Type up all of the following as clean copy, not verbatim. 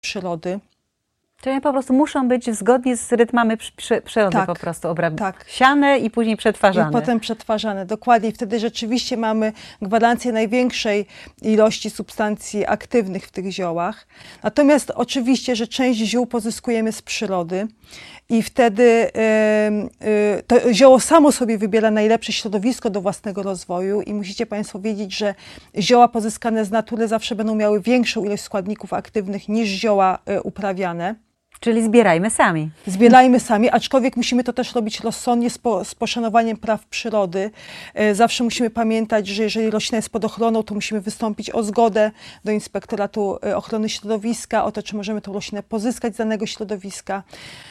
przyrody. Czyli po prostu muszą być zgodnie z rytmami przyrody Tak, po prostu obrabiane tak. i później przetwarzane. I potem przetwarzane, dokładnie. I wtedy rzeczywiście mamy gwarancję największej ilości substancji aktywnych w tych ziołach. Natomiast oczywiście, że część ziół pozyskujemy z przyrody i wtedy to zioło samo sobie wybiera najlepsze środowisko do własnego rozwoju i musicie Państwo wiedzieć, że zioła pozyskane z natury zawsze będą miały większą ilość składników aktywnych niż zioła uprawiane. Czyli zbierajmy sami. Zbierajmy sami, aczkolwiek musimy to też robić rozsądnie, z poszanowaniem praw przyrody. Zawsze musimy pamiętać, że jeżeli roślina jest pod ochroną, to musimy wystąpić o zgodę do Inspektoratu Ochrony Środowiska, o to, czy możemy tę roślinę pozyskać z danego środowiska.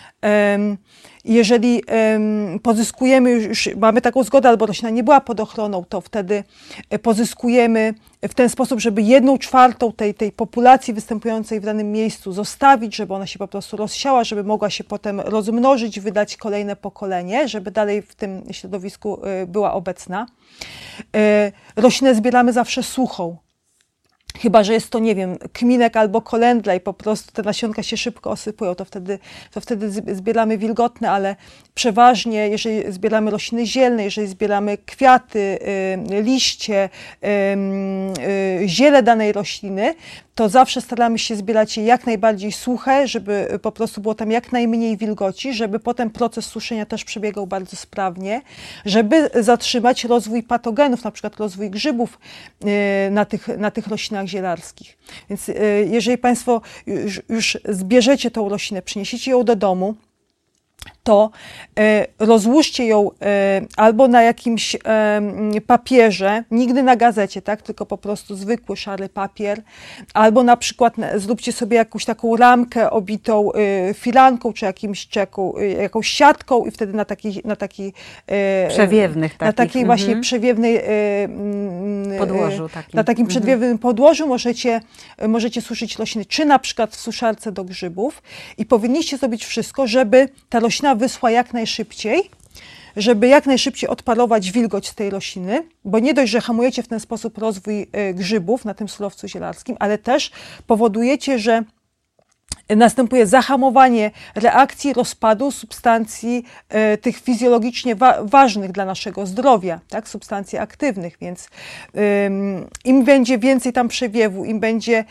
Jeżeli pozyskujemy, już mamy taką zgodę, albo roślina nie była pod ochroną, to wtedy pozyskujemy w ten sposób, żeby 1/4 tej populacji występującej w danym miejscu zostawić, żeby ona się po prostu rozsiała, żeby mogła się potem rozmnożyć, wydać kolejne pokolenie, żeby dalej w tym środowisku była obecna. Roślinę zbieramy zawsze suchą. Chyba że jest to, nie wiem, kminek albo kolendra i po prostu te nasionka się szybko osypują, to wtedy zbieramy wilgotne, ale przeważnie, jeżeli zbieramy rośliny zielne, jeżeli zbieramy kwiaty, liście, ziele danej rośliny, to zawsze staramy się zbierać je jak najbardziej suche, żeby po prostu było tam jak najmniej wilgoci, żeby potem proces suszenia też przebiegał bardzo sprawnie, żeby zatrzymać rozwój patogenów, na przykład rozwój grzybów na tych roślinach zielarskich. Więc jeżeli Państwo już zbierzecie tą roślinę, przyniesiecie ją do domu, to rozłóżcie ją albo na jakimś papierze, nigdy na gazecie, tak, tylko po prostu zwykły szary papier, albo na przykład zróbcie sobie jakąś taką ramkę obitą filanką, czy jakąś siatką i wtedy na takiej przewiewnych takich. Na takiej właśnie przewiewnej podłożu takim. Na takim przewiewnym podłożu możecie suszyć rośliny, czy na przykład w suszarce do grzybów i powinniście zrobić wszystko, żeby ta roślina wyschła jak najszybciej, żeby jak najszybciej odparować wilgoć z tej rośliny, bo nie dość, że hamujecie w ten sposób rozwój grzybów na tym surowcu zielarskim, ale też powodujecie, że następuje zahamowanie reakcji rozpadu substancji tych fizjologicznie ważnych dla naszego zdrowia, tak, substancji aktywnych, więc im będzie więcej tam przewiewu, im będzie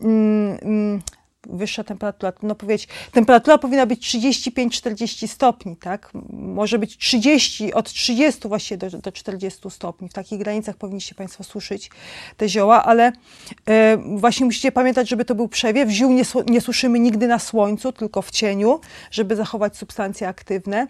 wyższa temperatura, no powiedzieć, temperatura powinna być 35-40 stopni, tak? Może być 30, od 30 właśnie do 40 stopni. W takich granicach powinniście Państwo suszyć te zioła, ale właśnie musicie pamiętać, żeby to był przewiew. Ziół nie suszymy nigdy na słońcu, tylko w cieniu, żeby zachować substancje aktywne.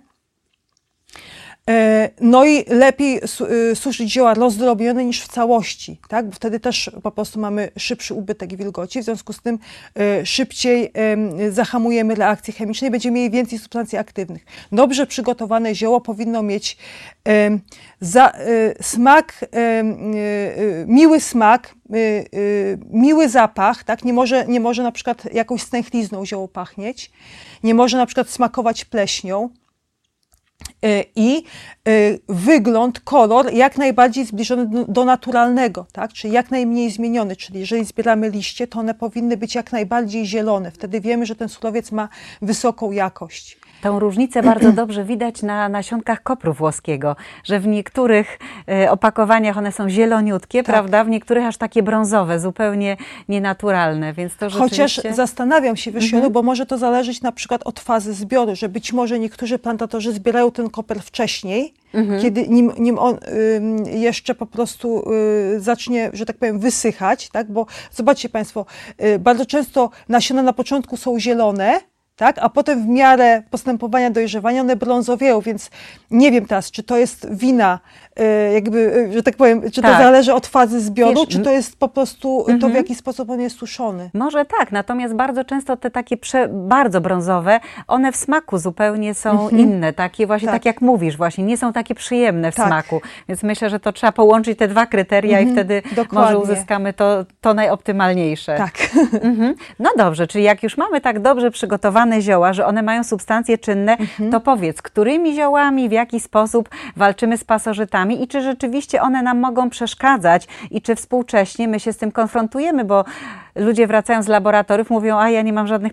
No i lepiej suszyć zioła rozdrobnione niż w całości, tak? Bo wtedy też po prostu mamy szybszy ubytek wilgoci, w związku z tym szybciej zahamujemy reakcje chemiczne i będziemy mieli więcej substancji aktywnych. Dobrze przygotowane zioło powinno mieć miły smak, miły zapach, tak? Nie może na przykład jakąś stęchlizną zioło pachnieć, nie może na przykład smakować pleśnią, i wygląd, kolor jak najbardziej zbliżony do naturalnego, tak? Czyli jak najmniej zmieniony, czyli jeżeli zbieramy liście, to one powinny być jak najbardziej zielone. Wtedy wiemy, że ten surowiec ma wysoką jakość. Tą różnicę bardzo dobrze widać na nasionkach kopru włoskiego, że w niektórych opakowaniach one są zieloniutkie, tak, prawda? W niektórych aż takie brązowe, zupełnie nienaturalne, więc to rzeczywiście... Chociaż zastanawiam się, wiesz, Jolu, bo może to zależeć na przykład od fazy zbioru, że być może niektórzy plantatorzy zbierają ten koper wcześniej, kiedy nim on jeszcze po prostu zacznie, że tak powiem, wysychać, tak? Bo zobaczcie Państwo, bardzo często nasiona na początku są zielone, tak? A potem w miarę postępowania dojrzewania one brązowieją, więc nie wiem teraz, czy to jest wina, jakby, że tak powiem, czy to zależy od fazy zbioru, wiesz, czy to jest po prostu to, w jaki sposób on jest suszony. Może tak, natomiast bardzo często te takie bardzo brązowe, one w smaku zupełnie są inne, takie właśnie, tak jak mówisz, właśnie, nie są takie przyjemne w smaku, więc myślę, że to trzeba połączyć te dwa kryteria i wtedy może uzyskamy to najoptymalniejsze. Tak. No dobrze, czyli jak już mamy tak dobrze przygotowane dane zioła, że one mają substancje czynne, to powiedz, którymi ziołami, w jaki sposób walczymy z pasożytami i czy rzeczywiście one nam mogą przeszkadzać i czy współcześnie my się z tym konfrontujemy, bo ludzie wracają z laboratoriów, mówią, a ja nie mam żadnych